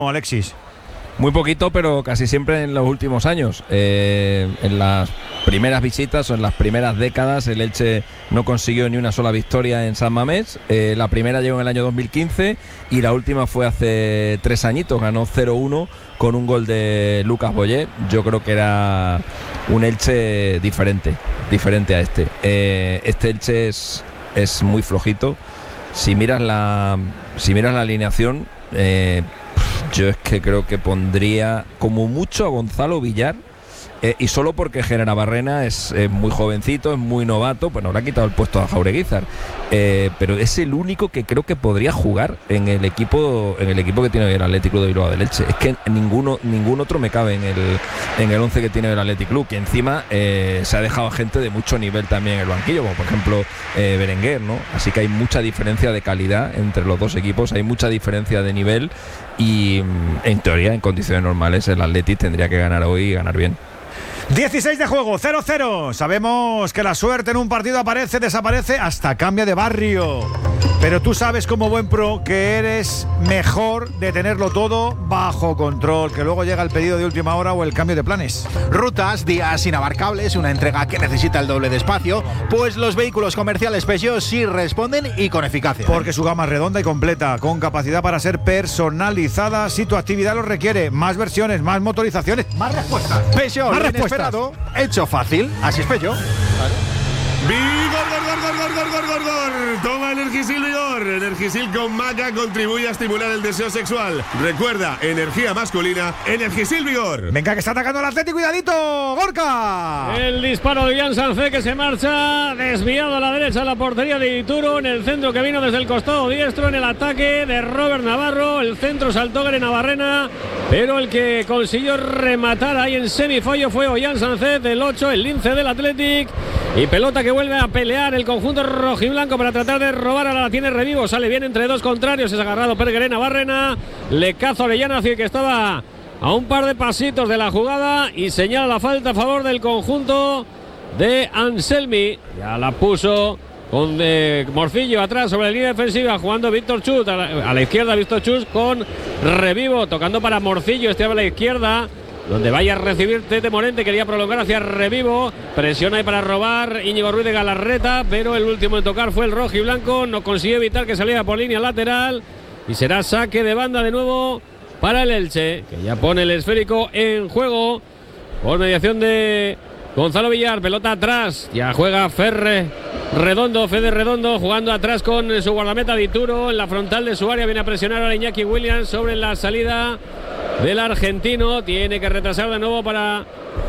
Alexis. Muy poquito, pero casi siempre en los últimos años. En las primeras visitas o en las primeras décadas el Elche no consiguió ni una sola victoria en San Mamés. La primera llegó en el año 2015 y la última fue hace 3 añitos. Ganó 0-1 con un gol de Lucas Boyé. Yo creo que era un Elche diferente a este. Este Elche es muy flojito. Si miras la alineación, yo es que creo que pondría como mucho a Gonzalo Villar, y solo porque Navarrena es muy jovencito, es muy novato, pues no le ha quitado el puesto a Jaureguizar, pero es el único que creo que podría jugar en el equipo que tiene el Athletic Club de Bilbao del Elche. Es que ningún otro me cabe en el 11 que tiene el Athletic Club, que encima se ha dejado a gente de mucho nivel también en el banquillo, como por ejemplo Berenguer, ¿no? Así que hay mucha diferencia de calidad entre los dos equipos, hay mucha diferencia de nivel y en teoría, en condiciones normales, el Athletic tendría que ganar hoy y ganar bien. 16 de juego, 0-0. Sabemos que la suerte en un partido aparece, desaparece, hasta cambia de barrio. Pero tú sabes como buen pro que eres mejor de tenerlo todo bajo control, que luego llega el pedido de última hora o el cambio de planes. Rutas, días inabarcables, una entrega que necesita el doble de espacio, pues los vehículos comerciales Peugeot sí responden y con eficacia. Porque su gama es redonda y completa, con capacidad para ser personalizada si tu actividad lo requiere. Más versiones, más motorizaciones, más respuestas. Peugeot, más respuestas. Inesperado, hecho fácil, así es Peugeot. ¡Vigor! Toma Energisil Vigor. Energisil con maca contribuye a estimular el deseo sexual. Recuerda, energía masculina, Energisil Vigor. Venga, que está atacando el Athletic, cuidadito, Gorka. El disparo de Jan Sancé, que se marcha desviado a la derecha a la portería de Dituro, en el centro que vino desde el costado diestro, en el ataque de Robert Navarro. El centro saltó Navarrena, pero el que consiguió rematar ahí en semifallo fue Jan Sancé, del 8, el lince del Athletic. Y pelota que vuelve a pelear el conjunto rojiblanco para tratar de robar. Ahora la tiene Revivo, sale bien entre dos contrarios, es agarrado Perguerena Barrena, le caza Orellana, que estaba a un par de pasitos de la jugada y señala la falta a favor del conjunto de Anselmi. Ya la puso con Morcillo atrás sobre la línea defensiva, jugando Víctor Chus a la izquierda, Víctor Chus con Revivo, tocando para Morcillo, este a la izquierda, donde vaya a recibir Tete Morente, quería prolongar hacia Revivo, presiona ahí para robar Íñigo Ruiz de Galarreta, pero el último en tocar fue el rojiblanco, no consiguió evitar que saliera por línea lateral y será saque de banda de nuevo para el Elche, que ya pone el esférico en juego por mediación de Gonzalo Villar. Pelota atrás, ya juega Fede Redondo jugando atrás con su guardameta Dituro en la frontal de su área, viene a presionar a Iñaki Williams sobre la salida del argentino, tiene que retrasar de nuevo para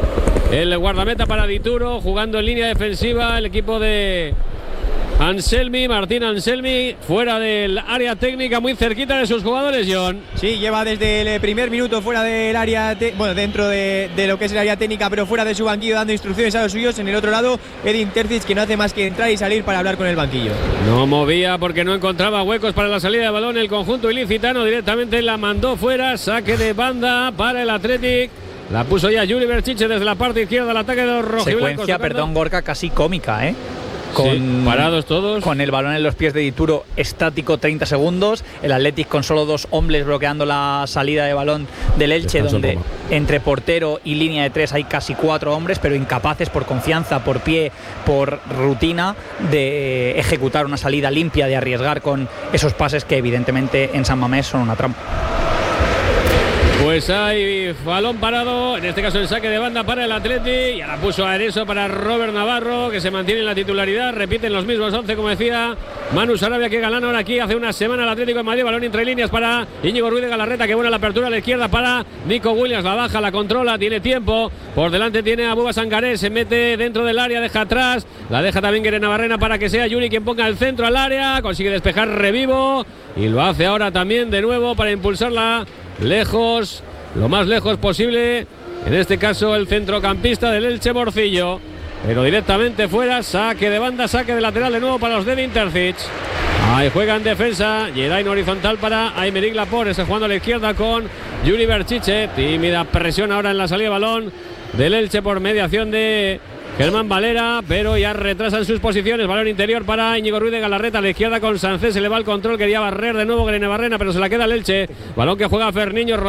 el guardameta, para Dituro, jugando en línea defensiva el equipo de Anselmi, Martín Anselmi, fuera del área técnica, muy cerquita de sus jugadores, John. Sí, lleva desde el primer minuto fuera del área, dentro de lo que es el área técnica, pero fuera de su banquillo, dando instrucciones a los suyos. En el otro lado, Edin Terzic, que no hace más que entrar y salir para hablar con el banquillo. No movía porque no encontraba huecos para la salida de balón. El conjunto ilicitano directamente la mandó fuera, saque de banda para el Athletic. La puso ya Juli Berchiche desde la parte izquierda del ataque de los rojiblancos. Secuencia, perdón, Gorka, casi cómica, ¿eh? Parados todos, con el balón en los pies de Dituro, estático 30 segundos, el Athletic con solo 2 hombres bloqueando la salida de balón del Elche, donde entre portero y línea de 3 hay casi 4 hombres, pero incapaces por confianza, por pie, por rutina de ejecutar una salida limpia, de arriesgar con esos pases que evidentemente en San Mamés son una trampa. Pues hay balón parado, en este caso el saque de banda para el Athletic, ya la puso a Areso para Robert Navarro, que se mantiene en la titularidad, repiten los mismos 11, como decía Manu Sarabia, que ganó ahora aquí hace una semana el Atlético de Madrid. Balón entre líneas para Íñigo Ruiz de Galarreta, que buena la apertura a la izquierda para Nico Williams, la baja, la controla, tiene tiempo, por delante tiene a Buba Sangaré, se mete dentro del área, deja atrás, la deja también Navarrena para que sea Yuri quien ponga el centro al área, consigue despejar Revivo y lo hace ahora también de nuevo para impulsarla lejos, lo más lejos posible, en este caso el centrocampista del Elche, Morcillo, pero directamente fuera, saque de banda, saque de lateral de nuevo para los de Edin Terzic. Ahí juega en defensa, llega en horizontal para Aymeric Laporte, está jugando a la izquierda con Juli Berchiche, tímida presión ahora en la salida de balón del Elche por mediación de Germán Valera, pero ya retrasan sus posiciones. Balón interior para Íñigo Ruiz de Galarreta, a la izquierda con Sánchez, se le va el control, quería barrer de nuevo Navarrena, pero se la queda el Elche. Balón que juega Ferniño.